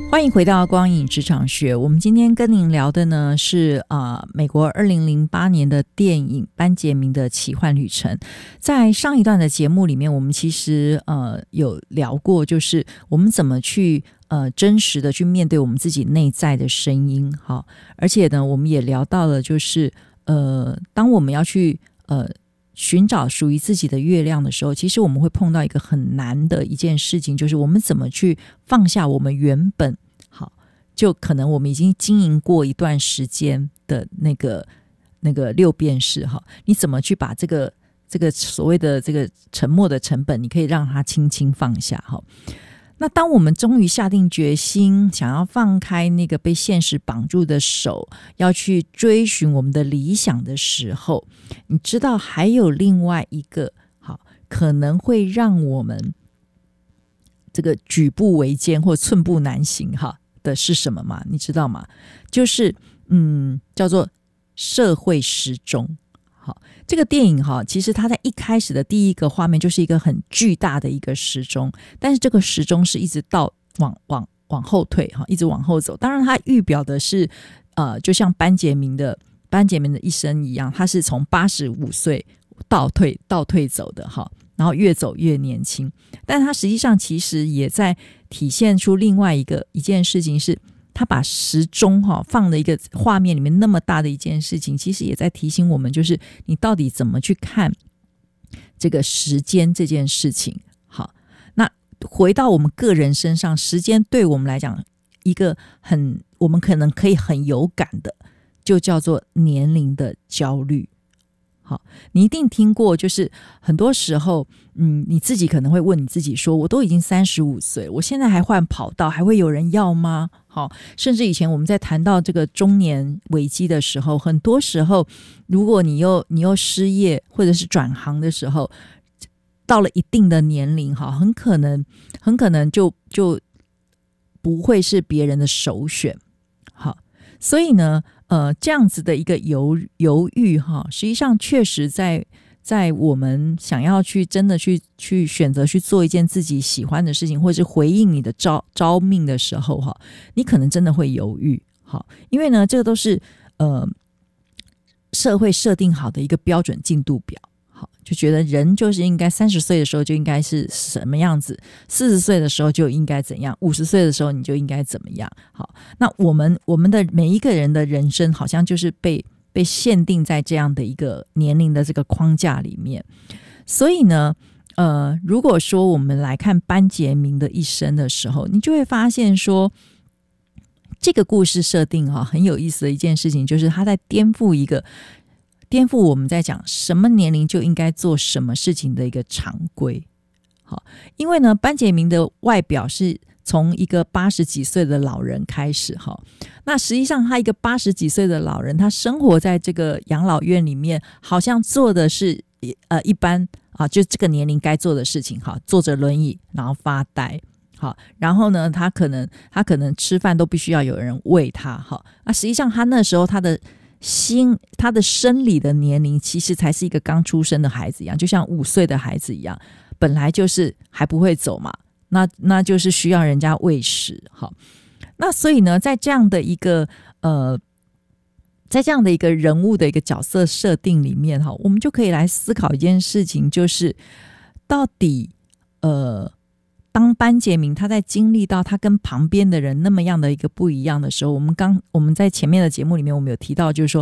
欢迎回到光影职场学。我们今天跟您聊的呢是美国2008年的电影《班杰明的奇幻旅程》。在上一段的节目里面，我们其实有聊过，就是我们怎么去真实的去面对我们自己内在的声音。好，而且呢，我们也聊到了，就是当我们要去寻找属于自己的月亮的时候，其实我们会碰到一个很难的一件事情，就是我们怎么去放下我们原本就可能我们已经经营过一段时间的那个六便士哈，你怎么去把这个所谓的这个沉没的成本，你可以让它轻轻放下哈。那当我们终于下定决心想要放开那个被现实绑住的手，要去追寻我们的理想的时候，你知道还有另外一个好可能会让我们这个举步维艰或寸步难行哈的是什么吗？你知道吗？就是叫做社会时钟。好，这个电影哈，其实它在一开始的第一个画面就是一个很巨大的一个时钟，但是这个时钟是一直到往后退哈，一直往后走。当然，它预表的是就像班杰明的一生一样，他是从85岁倒退走的哈，然后越走越年轻。但他实际上其实也在体现出另外一件事情，是他把时钟放了一个画面里面那么大的一件事情，其实也在提醒我们，就是你到底怎么去看这个时间这件事情。好，那回到我们个人身上，时间对我们来讲一个我们可能可以很有感的，就叫做年龄的焦虑。好，你一定听过，就是很多时候你自己可能会问你自己说，我都已经35岁，我现在还换跑道，还会有人要吗？好，甚至以前我们在谈到这个中年危机的时候，很多时候如果你又失业或者是转行的时候，到了一定的年龄，很可能就不会是别人的首选。好，所以呢这样子的一个犹豫实际上确实在我们想要去真的去选择去做一件自己喜欢的事情，或者是回应你的招命的时候你可能真的会犹豫。好，因为呢这个都是社会设定好的一个标准进度表。好，就觉得人就是应该30岁的时候就应该是什么样子，40岁的时候就应该怎样，50岁的时候你就应该怎么样。好，那我们的每一个人的人生好像就是被限定在这样的一个年龄的这个框架里面。所以呢如果说我们来看班杰明的一生的时候，你就会发现说这个故事设定很有意思的一件事情，就是他在颠覆我们在讲什么年龄就应该做什么事情的一个常规。好，因为呢班杰明的外表是从一个80几岁的老人开始那实际上他一个80几岁的老人，他生活在这个养老院里面，好像做的是一般就这个年龄该做的事情，坐着轮椅然后发呆。好，然后呢他可能吃饭都必须要有人喂他。实际上他那时候他的生理的年龄其实才是一个刚出生的孩子一样，就像5岁的孩子一样，本来就是还不会走嘛，那就是需要人家喂食。好，那所以呢在这样的一个人物的一个角色设定里面我们就可以来思考一件事情，就是到底当班杰明他在经历到他跟旁边的人那么样的一个不一样的时候，我们在前面的节目里面我们有提到，就是说